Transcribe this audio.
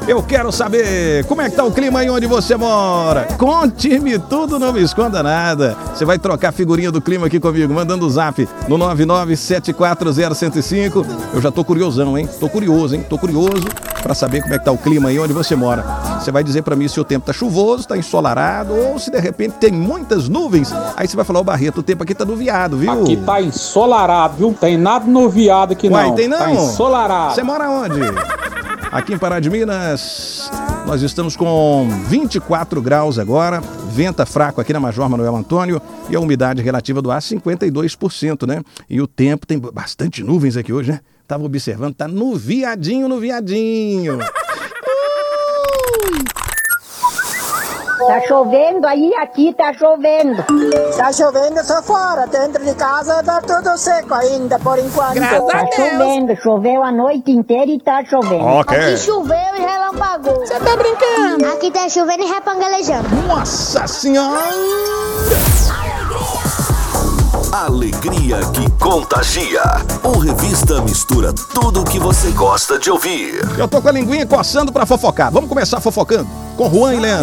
Eu quero saber como é que tá o clima aí onde você mora. Conte-me tudo, não me esconda nada. Você vai trocar figurinha do clima aqui comigo, mandando o zap no 997401005. Eu já tô curiosão, hein? Tô curioso pra saber como é que tá o clima aí onde você mora. Você vai dizer pra mim se o tempo tá chuvoso, tá ensolarado ou se de repente tem muitas nuvens. Aí você vai falar, ô Barreto, o tempo aqui tá nuviado, viu? Aqui tá ensolarado, viu? Tem nada nuviado aqui não. Uai, tem não? Tá ensolarado. Você mora onde? Aqui em Pará de Minas, nós estamos com 24 graus agora, venta fraco aqui na Major Manuel Antônio e a umidade relativa do ar 52%, né? E o tempo tem bastante nuvens aqui hoje, né? Tava observando, tá nuviadinho. Tá chovendo aí, aqui tá chovendo. Tá chovendo, eu tô fora. Dentro de casa tá tudo seco ainda, por enquanto. Tá chovendo, choveu a noite inteira e tá chovendo. Ok. Aqui choveu e relampagou. Você tá brincando? Aqui tá chovendo e repangalejando. Nossa Senhora! Alegria que contagia. O Revista mistura tudo o que você gosta de ouvir. Eu tô com a linguinha coçando pra fofocar. Vamos começar fofocando com Juan e Leandro.